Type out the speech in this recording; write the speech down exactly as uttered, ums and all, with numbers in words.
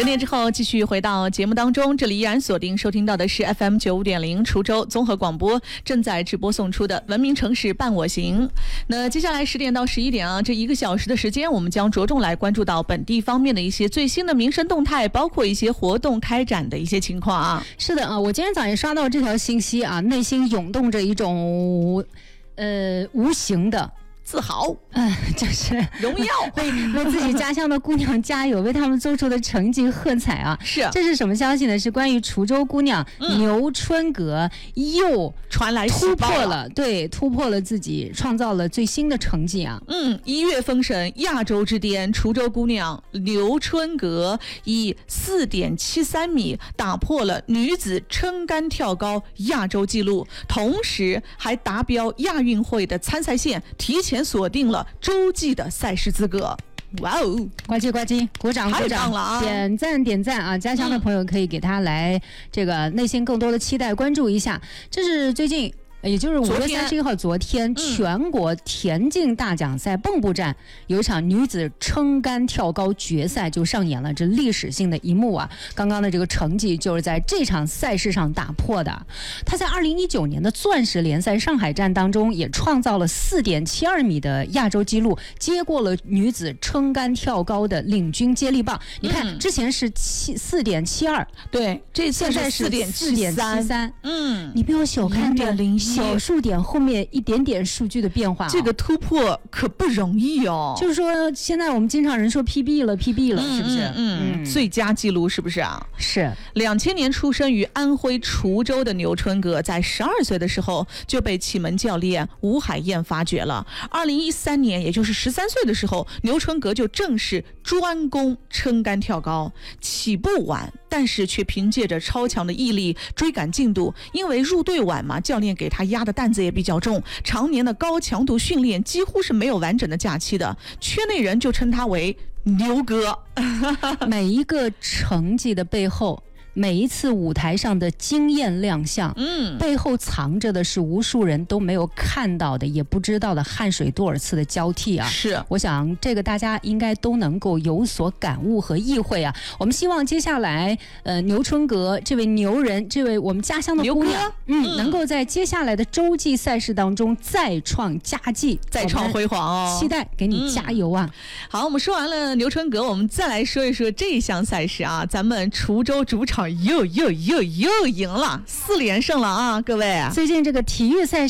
十年之后继续回到节目当中，这里依然锁定收听到的是 F M 九五点零滁州综合广播正在直播送出的文明城市伴我行。那接下来十点到十一点啊，这一个小时的时间，我们将着重来关注到本地方面的一些最新的民生动态，包括一些活动开展的一些情况啊。 是的啊，我今天早上刷到这条信息啊，内心涌动着一种呃无形的自豪， 嗯，就是荣耀， 为为自己家乡的姑娘加油，为他们做出的成绩喝彩啊！ 是， 这是什么消息呢？是关于滁州姑娘、嗯、牛春阁又传来突破了，对，突破了自己，创造了最新的成绩啊！ 嗯，一跃封神，亚洲之巅，滁州姑娘牛春阁以四点七三米打破了女子撑杆跳高亚洲纪录，同时还达标亚运会的参赛线，提前。前锁定了洲际的赛事资格。哇哦， 呱唧呱唧，鼓掌鼓掌， 啊、 点赞点赞啊！家乡的朋友可以给他来这个内心更多的期待，关注一下。这是最近。也就是五月三十一号，昨天、嗯、全国田径大奖赛蚌埠站有一场女子撑杆跳高决赛就上演了这历史性的一幕啊！刚刚的这个成绩就是在这场赛事上打破的。她在二零一九年的钻石联赛上海站当中也创造了四点七二米的亚洲纪录，接过了女子撑杆跳高的领军接力棒。你看，嗯、之前是七四点七二， 对，这次现在是四点七三， 嗯， 你不要小看这小数点后面一点点数据的变化、哦， 这个突破可不容易哦。 就是说，现在我们经常人说 P B 了 ，P B 了， 嗯、 是不是？ 嗯，嗯最佳记录是不是啊？ 是。 两千年出生于安徽滁州的牛春阁，在十二岁的时候就被启蒙教练吴海燕发掘了。二零一三年，也就是十三岁的时候，牛春阁就正式专攻撑杆跳高，起步晚。但是却凭借着超强的毅力追赶进度，因为入队晚嘛，教练给他压的担子也比较重，常年的高强度训练几乎是没有完整的假期的，圈内人就称他为牛哥。 每一个成绩的背后，每一次舞台上的惊艳亮相，嗯，背后藏着的是无数人都没有看到的，也不知道的汗水多少次的交替啊！ 是， 我想这个大家应该都能够有所感悟和意会啊。我们希望接下来，呃，牛春阁这位牛人，这位我们家乡的姑娘，嗯，嗯能够在接下来的洲际赛事当中再创佳绩， 再创辉煌哦！ 期待，给你加油啊！ 嗯、好，我们说完了牛春阁，我们再来说一说这一项赛事啊，咱们滁州主场。又又又又赢了，四连胜了啊！各位， 最近这个体育赛